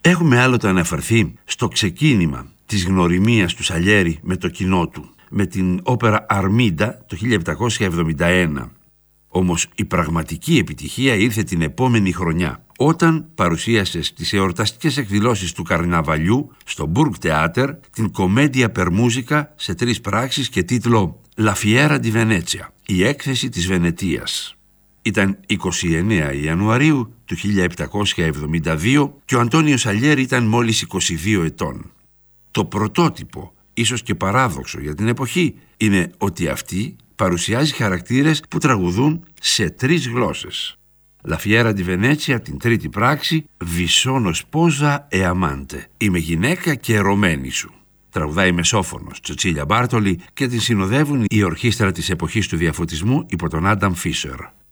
Έχουμε άλλοτε αναφερθεί στο ξεκίνημα της γνωριμίας του Σαλιέρι με το κοινό του, με την όπερα Αρμίντα το 1771. Όμως η πραγματική επιτυχία ήρθε την επόμενη χρονιά, όταν παρουσίασε στις εορταστικές εκδηλώσεις του Καρναβαλιού στο Burgtheater την κομμέντια per musica σε 3 πράξεις και τίτλο «La Fiera di Venezia», η έκθεση της Βενετίας. Ήταν 29 Ιανουαρίου του 1772 και ο Αντώνιο Σαλιέρι ήταν μόλις 22 ετών. Το πρωτότυπο, ίσως και παράδοξο για την εποχή, είναι ότι αυτή παρουσιάζει χαρακτήρες που τραγουδούν σε 3 γλώσσες. La Fiera di Venezia, την 3η πράξη, Vi sono sposa e amante, είμαι γυναίκα και ερωμένη σου. Τραγουδάει μεσόφωνος Τσετσίλια Μπάρτολι και την συνοδεύουν η ορχήστρα της εποχής του διαφωτισμού υπό τον Άνταμ Φίσερ.